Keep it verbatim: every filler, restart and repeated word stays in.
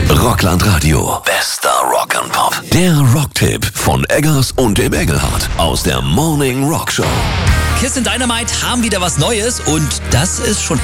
Rockland Radio. Bester Rock and Pop. Der Rocktipp von Eggers und dem Engelhardt aus der Morning Rock Show. Kiss and Dynamite haben wieder was Neues und das ist schon